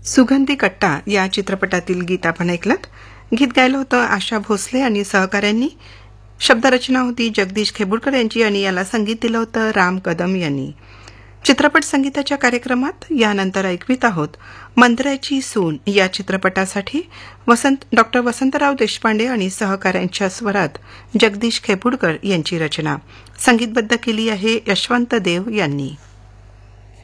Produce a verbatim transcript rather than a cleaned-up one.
सुगंधी कट्टा या चित्रपटातील गीत आपण ऐकलत. गीत गायलं होतं आशा भोसले आणि सहकाऱ्यांनी. शब्दरचना होती जगदीश खेबुडकर यांची आणि याला संगीत दिलं होतं राम कदम यांनी. चित्रपट संगीताच्या कार्यक्रमात यानंतर ऐकवीत आहोत मंत्र्याची सून या चित्रपटासाठी वसंत डॉक्टर वसंतराव देशपांडे आणि सहकाऱ्यांच्या स्वरात जगदीश खेबुडकर यांची रचना. संगीतबद्ध केली आहे यशवंत देव यांनी.